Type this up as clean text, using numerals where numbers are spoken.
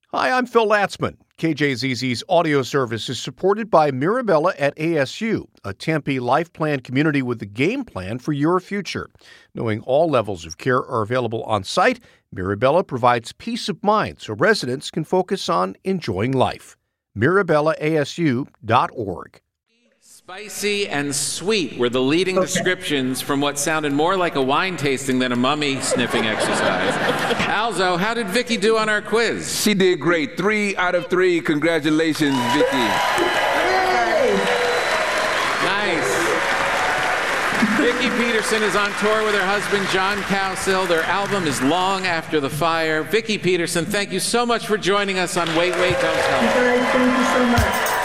Hi, I'm Phil Latzman. KJZZ's audio service is supported by Mirabella at ASU, a Tempe life plan community with a game plan for your future. Knowing all levels of care are available on site, Mirabella provides peace of mind so residents can focus on enjoying life. MirabellaASU.org. Spicy and sweet were the leading descriptions from what sounded more like a wine tasting than a mummy sniffing exercise. Alzo, how did Vicky do on our quiz? She did great. 3 out of 3. Congratulations, Vicky. Nice. Vicki Peterson is on tour with her husband, John Cowsill. Their album is Long After the Fire. Vicki Peterson, thank you so much for joining us on Wait, Wait, Don't Tell Me. Thank you so much.